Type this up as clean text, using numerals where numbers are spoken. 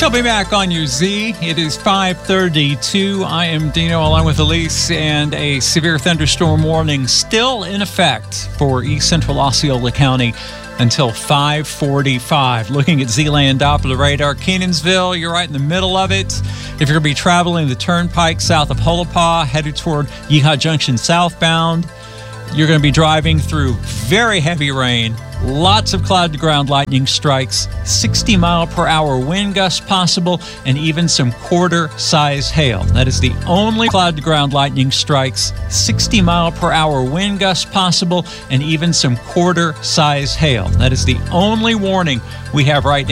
We'll be back on your Z. It is 5:32. I am Dino along with Elise, and a severe thunderstorm warning still in effect for East Central Osceola County until 5:45. Looking at Z-Land Doppler radar, Kenansville, you're right in the middle of it. If you're going to be traveling the Turnpike south of Hullapaw, headed toward Yeehaw Junction southbound, you're going to be driving through very heavy rain. Lots of cloud-to-ground lightning strikes, 60-mile-per-hour wind gusts possible, and even some quarter-size hail. That is the only cloud-to-ground lightning strikes, 60-mile-per-hour wind gusts possible, and even some quarter-size hail. That is the only warning we have right now.